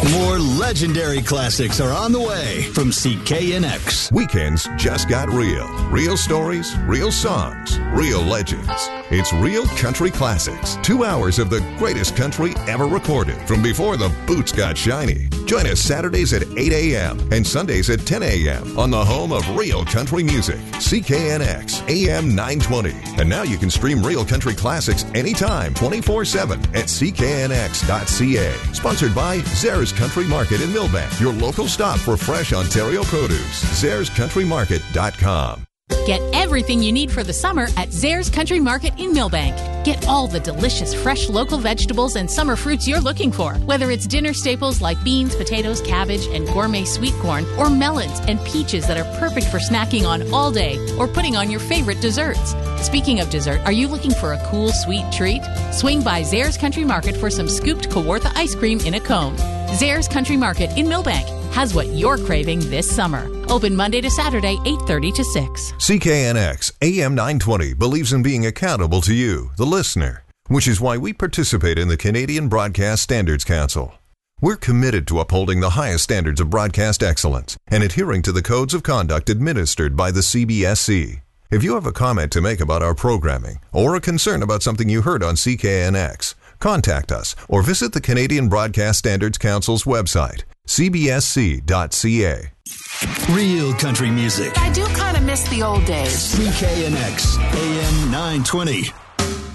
More legendary classics are on the way from CKNX. Weekends just got real. Real stories, real songs, real legends. It's Real Country Classics. 2 hours of the greatest country ever recorded from before the boots got shiny. Join us Saturdays at 8 a.m. and Sundays at 10 a.m. on the home of real country music, CKNX AM 920. And now you can stream Real Country Classics anytime, 24/7 at cknx.ca. Sponsored by Zares Country Market in Millbank, your local stop for fresh Ontario produce. ZaresCountryMarket.com. Get everything you need for the summer at Zares Country Market in Millbank. Get all the delicious fresh local vegetables and summer fruits you're looking for. Whether it's dinner staples like beans, potatoes, cabbage, and gourmet sweet corn, or melons and peaches that are perfect for snacking on all day or putting on your favorite desserts. Speaking of dessert, are you looking for a cool, sweet treat? Swing by Zares Country Market for some scooped Kawartha ice cream in a cone. Zares Country Market in Millbank has what you're craving this summer. Open Monday to Saturday, 8:30 to 6. CKNX AM 920 believes in being accountable to you, the listener, which is why we participate in the Canadian Broadcast Standards Council. We're committed to upholding the highest standards of broadcast excellence and adhering to the codes of conduct administered by the CBSC. If you have a comment to make about our programming or a concern about something you heard on CKNX, contact us or visit the Canadian Broadcast Standards Council's website, cbsc.ca. Real country music. I do kind of miss the old days. CKNX AM 920.